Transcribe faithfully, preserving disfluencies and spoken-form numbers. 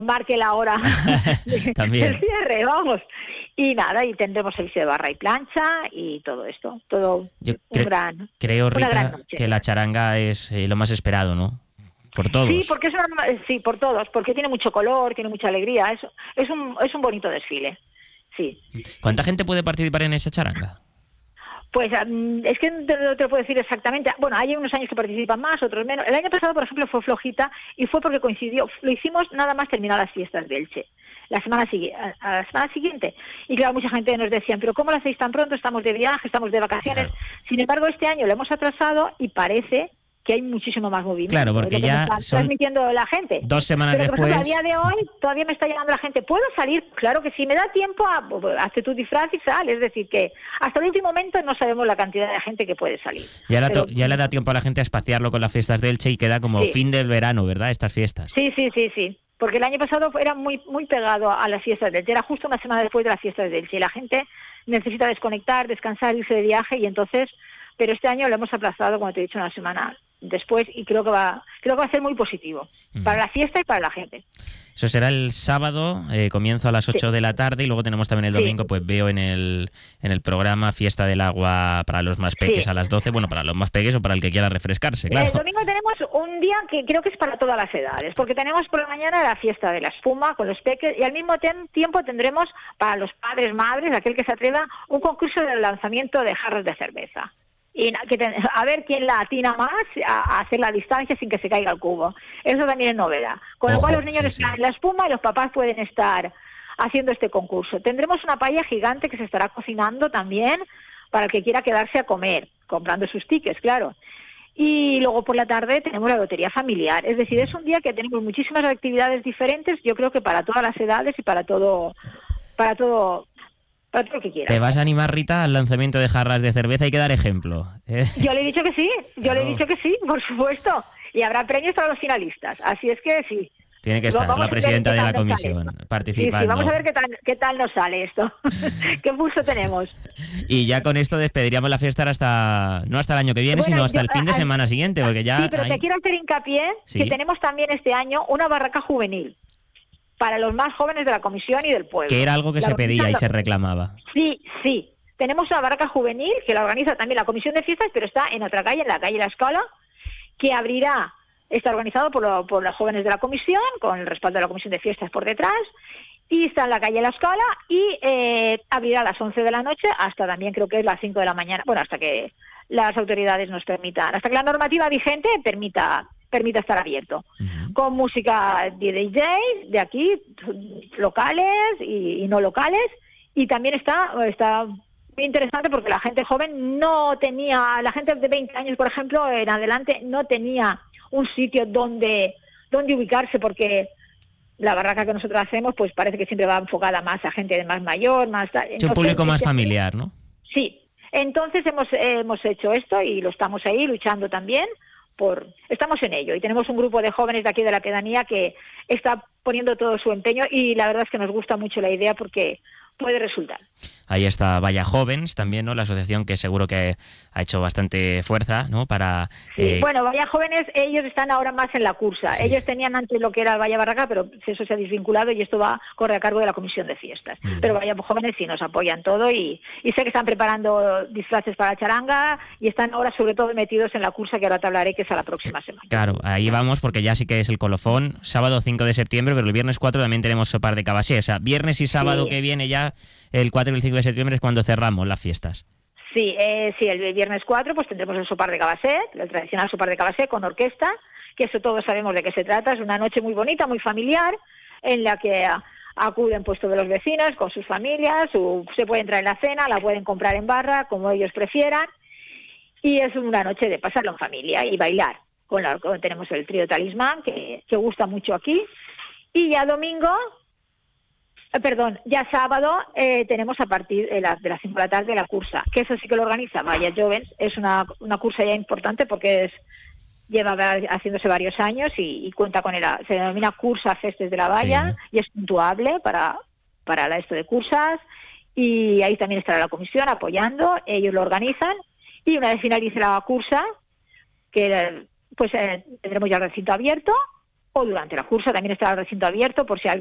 marque la hora También. del cierre, vamos. Y nada, y tendremos servicio de barra y plancha y todo esto. Todo Yo un cre- gran, creo, una gran Rita, noche. que la charanga es eh, lo más esperado, ¿no? Por todos. Sí, porque es una, sí, por todos, porque tiene mucho color, tiene mucha alegría. Es, es, un, es un bonito desfile. Sí. ¿Cuánta gente puede participar en esa charanga? Pues um, es que no te, no te lo puedo decir exactamente. Bueno, hay unos años que participan más, otros menos. El año pasado, por ejemplo, fue flojita y fue porque coincidió. Lo hicimos nada más terminar las fiestas de Elche, la semana, sigui- a, a la semana siguiente. Y claro, mucha gente nos decía, pero ¿cómo lo hacéis tan pronto? Estamos de viaje, estamos de vacaciones. Claro. Sin embargo, este año lo hemos atrasado y parece que hay muchísimo más movimiento. Claro, porque es lo que ya nos está son transmitiendo la gente. dos semanas Pero, por ejemplo, después. a día de hoy todavía me está llegando la gente. ¿Puedo salir? Claro que sí, me da tiempo a hacer tu disfraz y sal. Es decir, que hasta el último momento no sabemos la cantidad de gente que puede salir. Ya, la Pero, to- ya le da tiempo a la gente a espaciarlo con las fiestas de Elche y queda como sí. fin del verano, ¿verdad? Estas fiestas. Sí, sí, sí, sí. Porque el año pasado era muy muy pegado a las fiestas de Elche. Era justo una semana después de las fiestas de Elche. Y la gente necesita desconectar, descansar, irse de viaje y entonces... Pero este año lo hemos aplazado, como te he dicho, una semana después y creo que va creo que va a ser muy positivo Mm. para la fiesta y para la gente. Eso será el sábado, eh, comienzo a las ocho Sí. de la tarde y luego tenemos también el Sí. domingo, pues veo en el en el programa Fiesta del Agua para los más peques Sí. a las doce, bueno, para los más peques o para el que quiera refrescarse, claro. El domingo tenemos un día que creo que es para todas las edades, porque tenemos por la mañana la fiesta de la espuma con los peques y al mismo tem- tiempo tendremos para los padres, madres, aquel que se atreva, un concurso de lanzamiento de jarras de cerveza. Y na- que ten- a ver quién la atina más a, a hacer la distancia sin que se caiga el cubo. Eso también es novedad. Con lo Ojo, cual los niños sí, están sí. en la espuma y los papás pueden estar haciendo este concurso. Tendremos una paella gigante que se estará cocinando también para el que quiera quedarse a comer, comprando sus tickets, claro. Y luego por la tarde tenemos la lotería familiar. Es decir, es un día que tenemos muchísimas actividades diferentes, yo creo que para todas las edades y para todo, para todo, para todo lo que quiera. ¿Te vas a animar, Rita, al lanzamiento de jarras de cerveza? Hay que dar ejemplo. ¿eh? Yo le he dicho que sí, yo Claro. le he dicho que sí, por supuesto. Y habrá premios para los finalistas, así es que sí. Tiene que Vamos estar a la ver presidenta qué de tal la nos sale comisión esto. participando. Sí, sí, vamos a ver qué tal, qué tal nos sale esto. ¿Qué pulso tenemos? Y ya con esto despediríamos la fiesta hasta no hasta el año que viene, Bueno, sino hasta yo- el fin de a- semana siguiente, porque ya Sí, pero hay- te quiero hacer hincapié Sí. que tenemos también este año una barraca juvenil para los más jóvenes de la comisión y del pueblo. que era algo que La se pedía y organiza- se reclamaba. Sí, sí. Tenemos una barraca juvenil que la organiza también la comisión de fiestas, pero está en otra calle, en la calle La Escola, que abrirá, está organizado por, lo- por los jóvenes de la comisión, con el respaldo de la comisión de fiestas por detrás, y está en la calle La Escola y eh, abrirá a las once de la noche hasta también creo que es las cinco de la mañana, bueno, hasta que las autoridades nos permitan, hasta que la normativa vigente permita permita estar abierto, Ujú. con música de D Js de aquí, locales y, y no locales, y también está, está muy interesante porque la gente joven no tenía, la gente de veinte años, por ejemplo, en adelante, no tenía un sitio donde, donde ubicarse porque la barraca que nosotros hacemos pues parece que siempre va enfocada más a gente de más mayor, más... tal. Es un Entonces, público más este- familiar, ¿no? Sí, entonces hemos, hemos hecho esto y lo estamos ahí luchando también. Por, estamos en ello y tenemos un grupo de jóvenes de aquí de la pedanía que está poniendo todo su empeño y la verdad es que nos gusta mucho la idea porque puede resultar. Ahí está Vaya Jóvenes también, ¿no? La asociación que seguro que ha hecho bastante fuerza, ¿no? Para Sí, eh, bueno, Vaya Jóvenes, ellos están ahora más en la cursa. Sí. Ellos tenían antes lo que era el Vaya Barraca, pero eso se ha desvinculado y esto va corre a cargo de la comisión de fiestas. Mm. Pero Vaya Jóvenes sí nos apoyan todo y, y sé que están preparando disfraces para la charanga y están ahora sobre todo metidos en la cursa que ahora te hablaré, que es a la próxima semana. Claro, ahí vamos porque ya sí que es el colofón, sábado cinco de septiembre, pero el viernes cuatro también tenemos Sopar de Cabasé, o sea, viernes y sábado Sí. que viene ya, el cuatro y el cinco de septiembre es cuando cerramos las fiestas. Sí, eh, sí, el viernes cuatro pues tendremos el Sopar de Cabasé, el tradicional Sopar de Cabasé con orquesta, que eso todos sabemos de qué se trata, es una noche muy bonita, muy familiar, en la que a, acuden pues todos los vecinos con sus familias, su, se puede entrar en la cena, la pueden comprar en barra, como ellos prefieran, y es una noche de pasarlo en familia y bailar. Con la, con- tenemos el trío Talismán, que, que gusta mucho aquí, y ya domingo... Eh, Perdón, ya sábado eh, tenemos a partir de, la, de las cinco de la tarde la cursa, que eso sí que lo organiza Vaya Jóvenes, es una, una cursa ya importante porque es lleva va- haciéndose varios años y, y cuenta con el, se denomina Cursa Festes de la Valla Sí. y es puntuable para, para la, esto de cursas y ahí también estará la comisión apoyando, ellos lo organizan y una vez finalice la cursa, que eh, pues eh, tendremos ya el recinto abierto o durante la cursa. También está el recinto abierto por si alguien